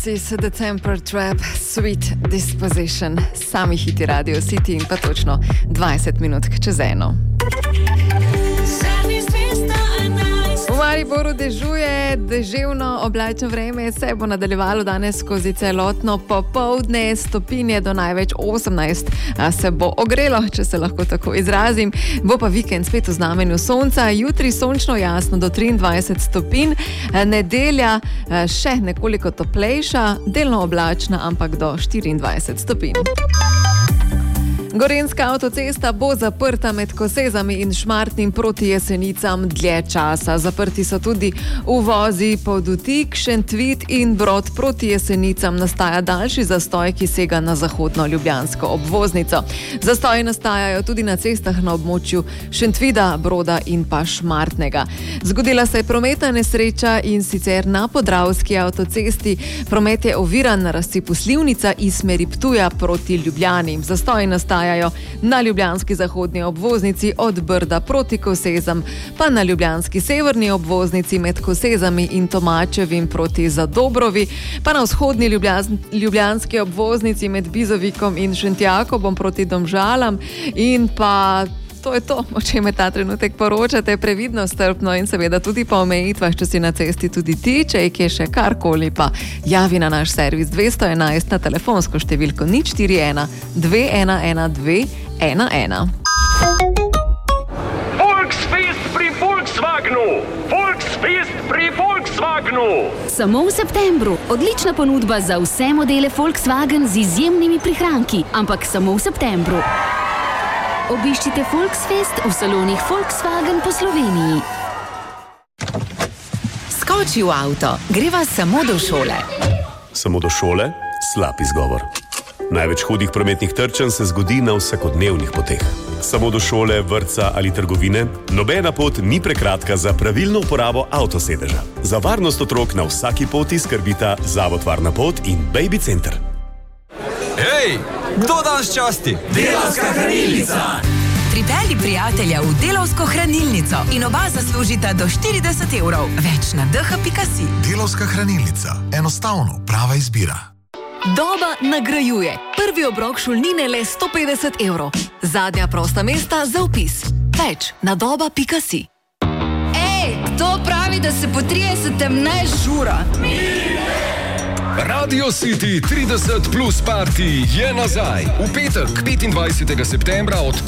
This is The Temper Trap, Sweet Disposition, sami hiti Radio City in pa točno 20 minut čez 1. V Mariboru dežuje, deževno oblačno vreme se bo nadaljevalo danes skozi celotno popoldne, stopinje do največ 18 se bo ogrelo, če se lahko tako izrazim. Bo pa vikend spet v znamenju sonca, jutri sončno jasno do 23 stopinj, nedelja še nekoliko toplejša, delno oblačna, ampak do 24 stopinj. Gorenjska avtocesta bo zaprta med Kosezami in Šmartnim proti Jesenicam dlje časa. Zaprti so tudi uvozi Podutik, Šentvid in Brod proti Jesenicam. Nastaja daljši zastoj, ki sega na zahodno ljubljansko obvoznico. Zastoji nastajajo tudi na cestah na območju Šentvida, Broda in pa Šmartnega. Zgodila se je prometna nesreča in sicer na Podravski avtocesti. Promet je oviran na razcepu Slivnica iz smeri Ptuja proti Ljubljani. Zastoji nastajajo na ljubljanski zahodni obvoznici od Brda proti Kosezam, pa na ljubljanski severni obvoznici med Kosezami in Tomačevim proti Zadobrovi, pa na vzhodni ljubljanski obvoznici med Bizovikom in Šentjakobom proti Domžalam in pa to je to, o čem ta trenutek poročate. Previdno, strpno in seveda tudi po omejitvah, če si na cesti tudi ti, če je kje še karkoli, pa javi na naš servis 211 na telefonsko številko 041 211 211. Volksfest pri Volkswagenu! Volksfest pri Volkswagenu! Samo v septembru. Odlična ponudba za vse modele Volkswagen z izjemnimi prihranki, ampak samo v septembru. Obiščite Volksfest v salonih Volkswagen po Sloveniji. Skoči v avto, greva samo do šole. Samo do šole? Slab izgovor. Največ hudih prometnih trčenj se zgodi na vsakodnevnih poteh. Samo do šole, vrtca ali trgovine? Nobena pot ni prekratka za pravilno uporabo avtosedeža. Za varnost otrok na vsaki poti skrbita Zavod Varna pot in Baby Center. Hej, kdo danes časti? Delavska hranilnica! Pripelji prijatelja v Delavsko hranilnico in oba zaslužita do 40 evrov. Več na dh.si. Delavska hranilnica. Enostavno, prava izbira. Doba nagrajuje. Prvi obrok šolnine le 150 evrov. Zadnja prosta mesta za vpis. Več na doba.si. Ej, kdo pravi, da se po 30 ne žura? Radio City 30 plus party je nazaj. V petek, 25. septembra od